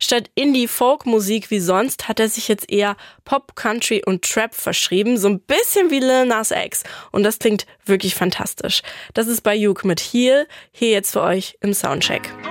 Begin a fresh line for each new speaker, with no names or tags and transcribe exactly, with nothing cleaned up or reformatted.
Statt Indie-Folk-Musik wie sonst hat er sich jetzt eher Pop, Country und Trap verschrieben, so ein bisschen wie Lil Nas X. Und das klingt wirklich fantastisch. Das ist Bayuk mit Heal, hier jetzt für euch im Soundcheck.